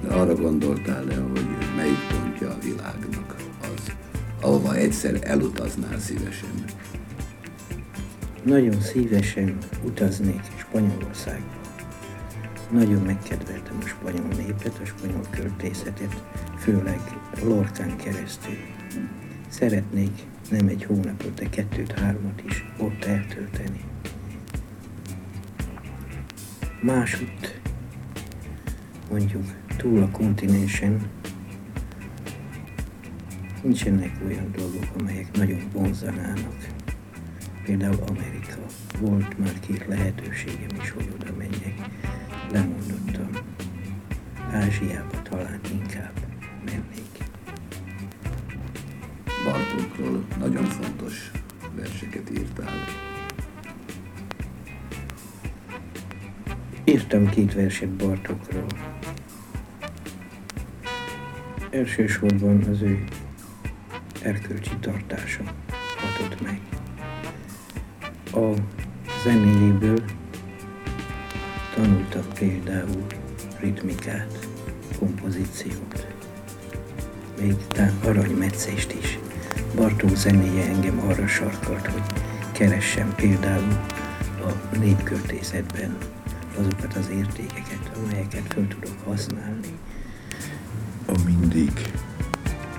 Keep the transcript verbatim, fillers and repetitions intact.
De arra gondoltál-e, hogy melyik pontja a világnak az, ahova egyszer elutaznál szívesen? Nagyon szívesen utaznék Spanyolországba. Nagyon megkedveltem a spanyol népet, a spanyol költészetet, főleg Lorcán keresztül. Szeretnék nem egy hónapot, de kettőt-hármat is ott eltölteni. Másutt, mondjuk túl a kontinensen, nincsenek olyan dolgok, amelyek nagyon vonzanának. Például Amerika. Volt már két lehetőségem is, hogy oda menjek. Lemondottam. Ázsiába talán inkább mennék. Bartókról nagyon fontos verseket írtál. Írtam két verset Bartókról. Elsősorban az ő erkölcsi tartása hatott meg. A zenéjéből tanultak például ritmikát, kompozíciót, még talán aranymetszést is. Bartók zenéje engem arra sarkalt, hogy keressem például a népköltészetben azokat az értékeket, amelyeket föl tudok használni. A mindig